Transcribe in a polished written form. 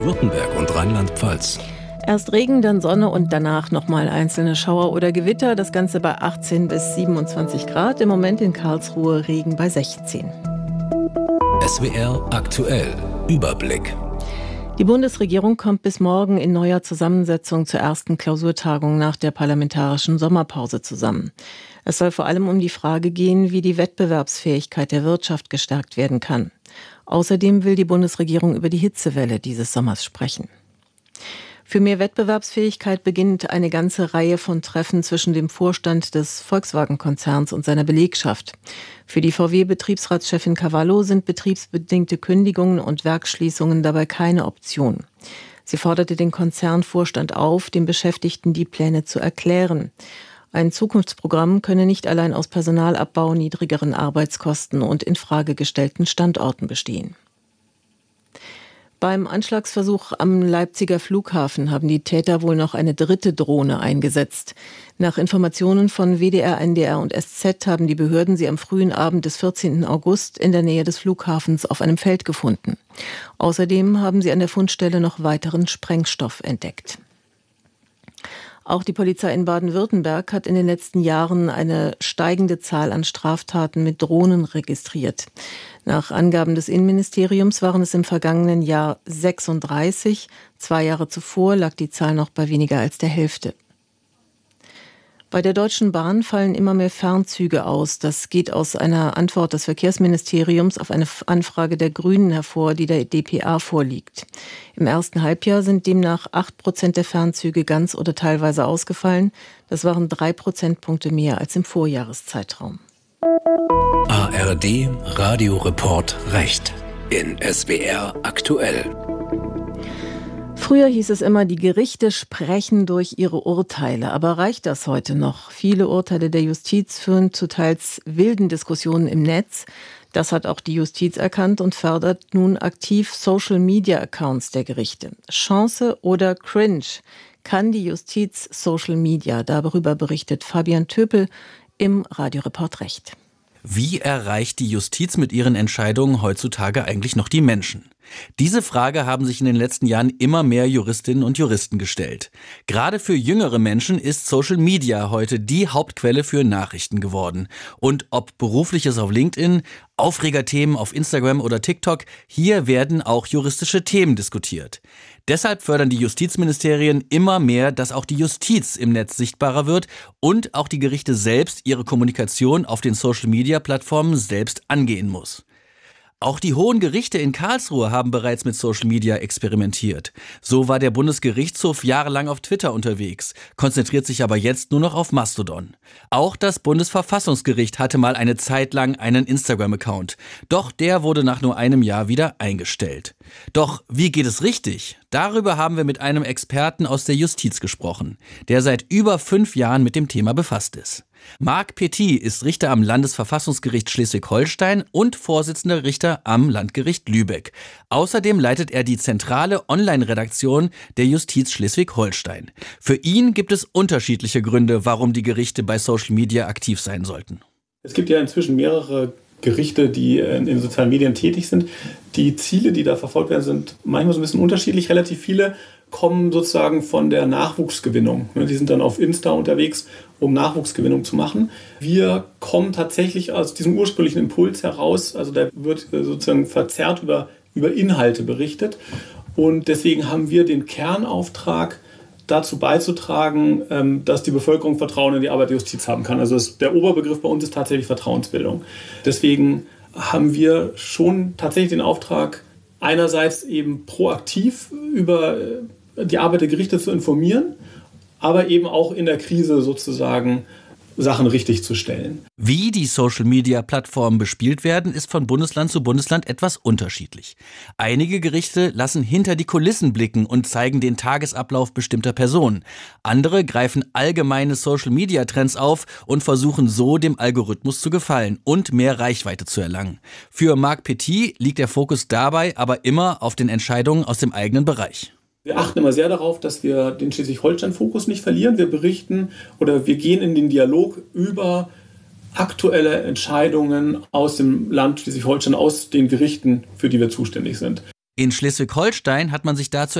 Württemberg und Rheinland-Pfalz. Erst Regen, dann Sonne und danach nochmal einzelne Schauer oder Gewitter. Das Ganze bei 18 bis 27 Grad. Im Moment in Karlsruhe Regen bei 16. SWR aktuell. Überblick. Die Bundesregierung kommt bis morgen in neuer Zusammensetzung zur ersten Klausurtagung nach der parlamentarischen Sommerpause zusammen. Es soll vor allem um die Frage gehen, wie die Wettbewerbsfähigkeit der Wirtschaft gestärkt werden kann. Außerdem will die Bundesregierung über die Hitzewelle dieses Sommers sprechen. Für mehr Wettbewerbsfähigkeit beginnt eine ganze Reihe von Treffen zwischen dem Vorstand des Volkswagen-Konzerns und seiner Belegschaft. Für die VW-Betriebsratschefin Cavallo sind betriebsbedingte Kündigungen und Werksschließungen dabei keine Option. Sie forderte den Konzernvorstand auf, den Beschäftigten die Pläne zu erklären. Ein Zukunftsprogramm könne nicht allein aus Personalabbau, niedrigeren Arbeitskosten und in Frage gestellten Standorten bestehen. Beim Anschlagsversuch am Leipziger Flughafen haben die Täter wohl noch eine dritte Drohne eingesetzt. Nach Informationen von WDR, NDR und SZ haben die Behörden sie am frühen Abend des 14. August in der Nähe des Flughafens auf einem Feld gefunden. Außerdem haben sie an der Fundstelle noch weiteren Sprengstoff entdeckt. Auch die Polizei in Baden-Württemberg hat in den letzten Jahren eine steigende Zahl an Straftaten mit Drohnen registriert. Nach Angaben des Innenministeriums waren es im vergangenen Jahr 36. 2 Jahre zuvor lag die Zahl noch bei weniger als der Hälfte. Bei der Deutschen Bahn fallen immer mehr Fernzüge aus. Das geht aus einer Antwort des Verkehrsministeriums auf eine Anfrage der Grünen hervor, die der dpa vorliegt. Im ersten Halbjahr sind demnach 8% der Fernzüge ganz oder teilweise ausgefallen. Das waren 3 Prozentpunkte mehr als im Vorjahreszeitraum. ARD Radioreport Recht in SWR aktuell. Früher hieß es immer, die Gerichte sprechen durch ihre Urteile. Aber reicht das heute noch? Viele Urteile der Justiz führen zu teils wilden Diskussionen im Netz. Das hat auch die Justiz erkannt und fördert nun aktiv Social-Media-Accounts der Gerichte. Chance oder Cringe? Kann die Justiz Social Media? Darüber berichtet Fabian Töpel im Radioreport Recht. Wie erreicht die Justiz mit ihren Entscheidungen heutzutage eigentlich noch die Menschen? Diese Frage haben sich in den letzten Jahren immer mehr Juristinnen und Juristen gestellt. Gerade für jüngere Menschen ist Social Media heute die Hauptquelle für Nachrichten geworden. Und ob Berufliches auf LinkedIn, Aufregerthemen auf Instagram oder TikTok, hier werden auch juristische Themen diskutiert. Deshalb fördern die Justizministerien immer mehr, dass auch die Justiz im Netz sichtbarer wird und auch die Gerichte selbst ihre Kommunikation auf den Social-Media-Plattformen selbst angehen muss. Auch die hohen Gerichte in Karlsruhe haben bereits mit Social Media experimentiert. So war der Bundesgerichtshof jahrelang auf Twitter unterwegs, konzentriert sich aber jetzt nur noch auf Mastodon. Auch das Bundesverfassungsgericht hatte mal eine Zeit lang einen Instagram-Account. Doch der wurde nach nur einem Jahr wieder eingestellt. Doch wie geht es richtig? Darüber haben wir mit einem Experten aus der Justiz gesprochen, der seit über 5 Jahren mit dem Thema befasst ist. Marc Petit ist Richter am Landesverfassungsgericht Schleswig-Holstein und Vorsitzender Richter am Landgericht Lübeck. Außerdem leitet er die zentrale Online-Redaktion der Justiz Schleswig-Holstein. Für ihn gibt es unterschiedliche Gründe, warum die Gerichte bei Social Media aktiv sein sollten. Es gibt ja inzwischen mehrere Gerichte, die in sozialen Medien tätig sind. Die Ziele, die da verfolgt werden, sind manchmal so ein bisschen unterschiedlich. Relativ viele kommen sozusagen von der Nachwuchsgewinnung. Die sind dann auf Insta unterwegs, um Nachwuchsgewinnung zu machen. Wir kommen tatsächlich aus diesem ursprünglichen Impuls heraus, also da wird sozusagen verzerrt über Inhalte berichtet. Und deswegen haben wir den Kernauftrag, dazu beizutragen, dass die Bevölkerung Vertrauen in die Arbeit der Justiz haben kann. Also der Oberbegriff bei uns ist tatsächlich Vertrauensbildung. Deswegen haben wir schon tatsächlich den Auftrag, einerseits eben proaktiv über die Arbeit der Gerichte zu informieren, aber eben auch in der Krise sozusagen Sachen richtig zu stellen. Wie die Social-Media-Plattformen bespielt werden, ist von Bundesland zu Bundesland etwas unterschiedlich. Einige Gerichte lassen hinter die Kulissen blicken und zeigen den Tagesablauf bestimmter Personen. Andere greifen allgemeine Social-Media-Trends auf und versuchen so, dem Algorithmus zu gefallen und mehr Reichweite zu erlangen. Für Marc Petit liegt der Fokus dabei aber immer auf den Entscheidungen aus dem eigenen Bereich. Wir achten immer sehr darauf, dass wir den Schleswig-Holstein-Fokus nicht verlieren. Wir berichten oder wir gehen in den Dialog über aktuelle Entscheidungen aus dem Land Schleswig-Holstein, aus den Gerichten, für die wir zuständig sind. In Schleswig-Holstein hat man sich dazu